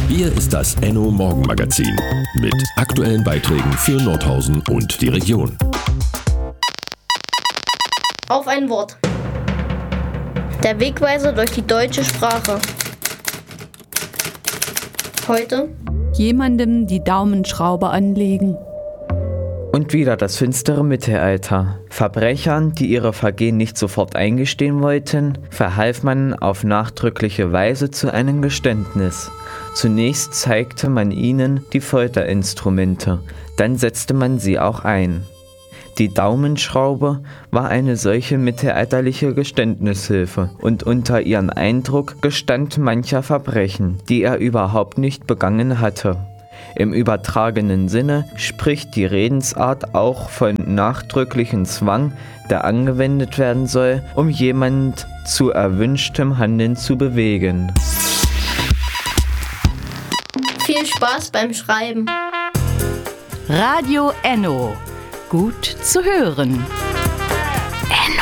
Hier ist das Enno Morgenmagazin mit aktuellen Beiträgen für Nordhausen und die Region. Auf ein Wort. Der Wegweiser durch die deutsche Sprache. Heute jemandem die Daumenschraube anlegen. Und wieder das finstere Mittelalter. Verbrechern, die ihre Vergehen nicht sofort eingestehen wollten, verhalf man auf nachdrückliche Weise zu einem Geständnis. Zunächst zeigte man ihnen die Folterinstrumente, dann setzte man sie auch ein. Die Daumenschraube war eine solche mittelalterliche Geständnishilfe und unter ihren Eindruck gestand mancher Verbrechen, die er überhaupt nicht begangen hatte. Im übertragenen Sinne spricht die Redensart auch von nachdrücklichem Zwang, der angewendet werden soll, um jemand zu erwünschtem Handeln zu bewegen. viel Spaß beim Schreiben. Radio Enno. Gut zu hören. Enno.